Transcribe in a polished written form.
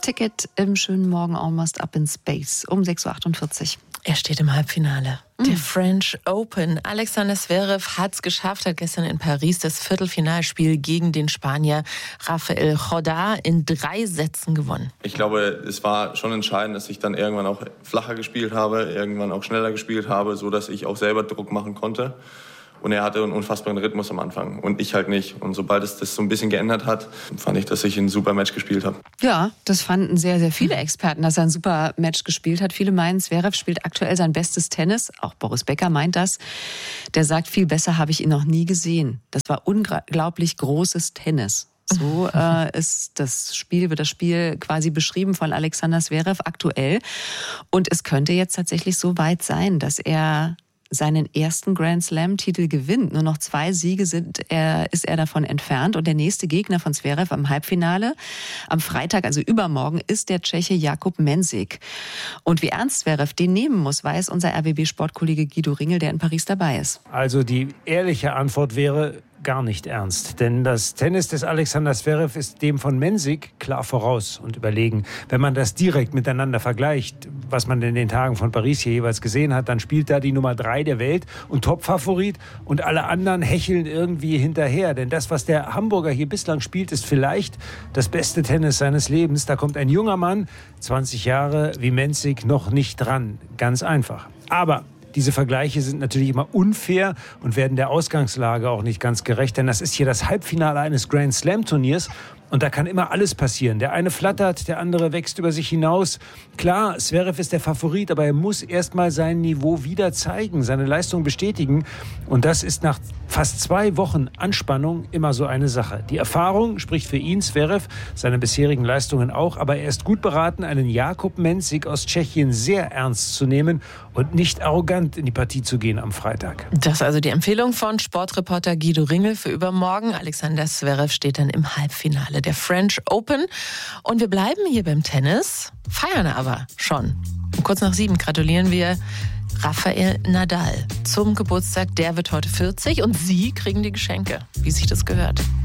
Ticket im schönen Morgen Almost Up in Space um 6.48 Uhr. Er steht im Halbfinale. Der French Open. Alexander Zverev hat es geschafft, hat gestern in Paris das Viertelfinalspiel gegen den Spanier Rafael Nadal in 3 Sätzen gewonnen. Ich glaube, es war schon entscheidend, dass ich dann irgendwann auch flacher gespielt habe, irgendwann auch schneller gespielt habe, so dass ich auch selber Druck machen konnte. Und er hatte einen unfassbaren Rhythmus am Anfang und ich halt nicht. Und sobald es das so ein bisschen geändert hat, fand ich, dass ich ein super Match gespielt habe. Ja, das fanden sehr, sehr viele Experten, dass er ein super Match gespielt hat. Viele meinen, Zverev spielt aktuell sein bestes Tennis. Auch Boris Becker meint das. Der sagt, viel besser habe ich ihn noch nie gesehen. Das war unglaublich großes Tennis. So wird das Spiel quasi beschrieben von Alexander Zverev aktuell. Und es könnte jetzt tatsächlich so weit sein, dass er seinen ersten Grand-Slam-Titel gewinnt. Nur noch 2 Siege ist er davon entfernt. Und der nächste Gegner von Zverev am Halbfinale am Freitag, also übermorgen, ist der Tscheche Jakub Mensik. Und wie ernst Zverev den nehmen muss, weiß unser RBB-Sportkollege Guido Ringel, der in Paris dabei ist. Also die ehrliche Antwort wäre gar nicht ernst. Denn das Tennis des Alexander Zverev ist dem von Mensik klar voraus und überlegen. Wenn man das direkt miteinander vergleicht, was man in den Tagen von Paris hier jeweils gesehen hat, dann spielt da die Nummer 3 der Welt und Topfavorit und alle anderen hecheln irgendwie hinterher. Denn das, was der Hamburger hier bislang spielt, ist vielleicht das beste Tennis seines Lebens. Da kommt ein junger Mann, 20 Jahre wie Mensik, noch nicht dran. Ganz einfach. Aber diese Vergleiche sind natürlich immer unfair und werden der Ausgangslage auch nicht ganz gerecht, denn das ist hier das Halbfinale eines Grand-Slam-Turniers und da kann immer alles passieren. Der eine flattert, der andere wächst über sich hinaus. Klar, Zverev ist der Favorit, aber er muss erst mal sein Niveau wieder zeigen, seine Leistung bestätigen und das ist nach fast 2 Wochen Anspannung immer so eine Sache. Die Erfahrung spricht für ihn, Zverev, seine bisherigen Leistungen auch, aber er ist gut beraten, einen Jakub Mensik aus Tschechien sehr ernst zu nehmen und nicht arrogant in die Partie zu gehen am Freitag. Das ist also die Empfehlung von Sportreporter Guido Ringel für übermorgen. Alexander Zverev steht dann im Halbfinale der French Open. Und wir bleiben hier beim Tennis, feiern aber schon. Um kurz nach 7 gratulieren wir Rafael Nadal zum Geburtstag. Der wird heute 40 und Sie kriegen die Geschenke, wie sich das gehört.